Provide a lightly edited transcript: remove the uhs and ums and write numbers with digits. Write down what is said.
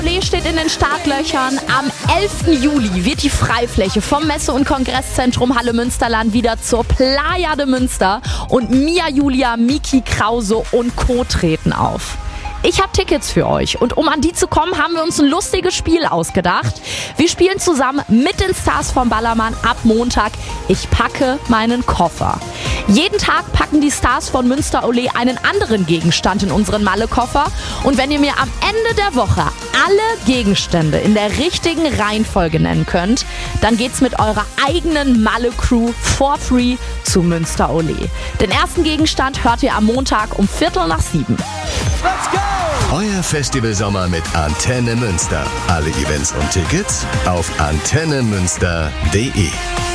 Ole steht in den Startlöchern. Am 11. Juli wird die Freifläche vom Messe- und Kongresszentrum Halle Münsterland wieder zur Playa de Münster und Mia Julia, Miki Krause und Co. treten auf. Ich habe Tickets für euch und um an die zu kommen, haben wir uns ein lustiges Spiel ausgedacht. Wir spielen zusammen mit den Stars vom Ballermann ab Montag Ich packe meinen Koffer. Jeden Tag packen die Stars von Münster Ole einen anderen Gegenstand in unseren Malle-Koffer und wenn ihr mir am Ende der Woche alle Gegenstände in der richtigen Reihenfolge nennen könnt, dann geht's mit eurer eigenen Malle-Crew for free zu Münster Ole. Den ersten Gegenstand hört ihr am Montag um 6:45. Let's go! Euer Festivalsommer mit Antenne Münster. Alle Events und Tickets auf antennemünster.de.